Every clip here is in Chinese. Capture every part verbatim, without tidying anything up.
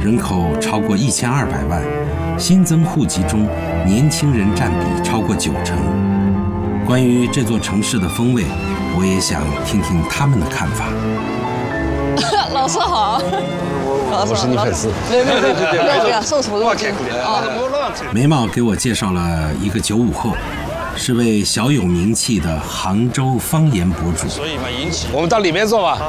人口超过一千二百万，新增户籍中年轻人占比超过九成。关于这座城市的风味，我也想听听他们的看法。 老师好， 老师我是你粉丝。 没有没有没有没有没有，受宠若惊啊！ 眉毛给我介绍了一个九五后，是位小有名气的杭州方言博主。 所以嘛，引起我们到里面坐吧。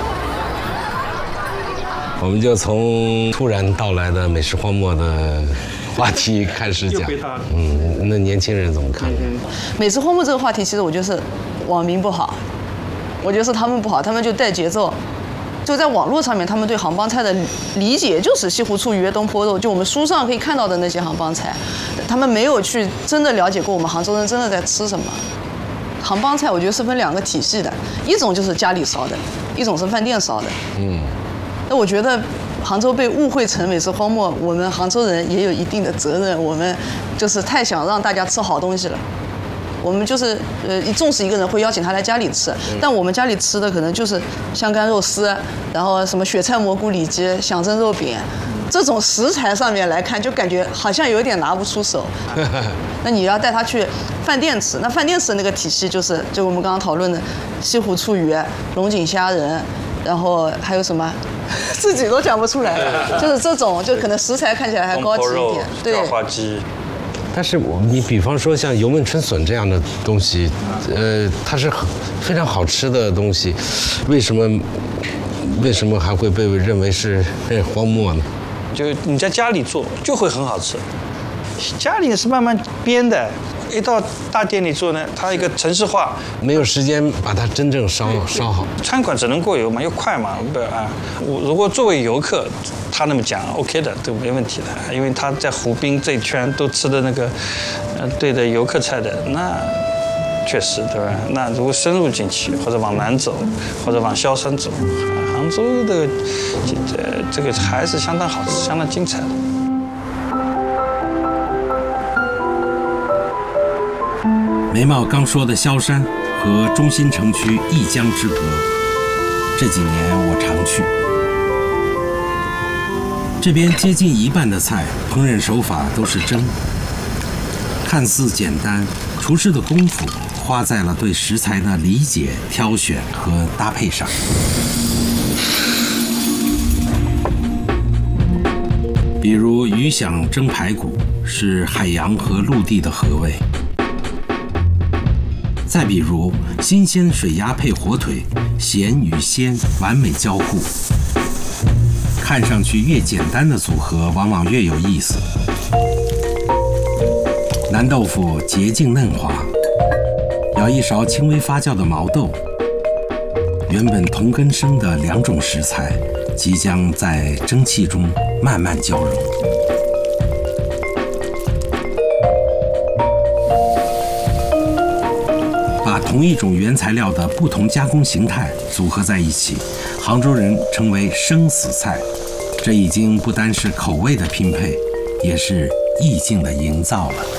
我们就从突然到来的美食荒漠的话题开始讲。嗯，那年轻人怎么看？ 美食荒漠这个话题，其实我觉得是网民不好，我觉得是他们不好，他们就带节奏。就在网络上面，他们对杭帮菜的理解就是西湖醋鱼、东坡肉，就我们书上可以看到的那些杭帮菜，他们没有去真的了解过我们杭州人真的在吃什么。杭帮菜我觉得是分两个体系的，一种就是家里烧的，一种是饭店烧的。嗯，那我觉得杭州被误会成美食荒漠，我们杭州人也有一定的责任，我们就是太想让大家吃好东西了。我们就是呃，重视一个人会邀请他来家里吃，但我们家里吃的可能就是香干肉丝，然后什么雪菜蘑菇里脊、响蒸肉饼，这种食材上面来看，就感觉好像有点拿不出手。那你要带他去饭店吃，那饭店吃的那个体系就是就我们刚刚讨论的西湖醋鱼、龙井虾仁，然后还有什么，自己都讲不出来，就是这种就可能食材看起来还高级一点，对。 叫花鸡。 但是我你比方说像油焖春笋这样的东西，呃，它是很非常好吃的东西，为什么为什么还会被认为是荒漠呢？ 就你在家里做就会很好吃，家里是慢慢编的，一到大店里做呢，它一个城市化， 没有时间把它真正烧烧好。餐馆只能过油嘛，又快嘛，不啊？我如果作为游客，他那么讲 OK 的，都没问题的，因为他在湖滨这一圈都吃的那个，呃，对的游客菜的，那确实对吧？那如果深入进去，或者往南走，或者往萧山走，杭州的这这个还是相当好吃，相当精彩的。 眉毛刚说的萧山和中心城区一江之隔，这几年我常去。这边接近一半的菜烹饪手法都是蒸，看似简单，厨师的功夫花在了对食材的理解、挑选和搭配上。比如鱼响蒸排骨是海洋和陆地的合味，再比如新鲜水鸭配火腿，咸与鲜完美交互。看上去越简单的组合，往往越有意思。南豆腐洁净嫩滑，舀一勺轻微发酵的毛豆，原本同根生的两种食材，即将在蒸汽中慢慢交融。把同一种原材料的不同加工形态组合在一起，杭州人称为生死菜。这已经不单是口味的拼配，也是意境的营造了。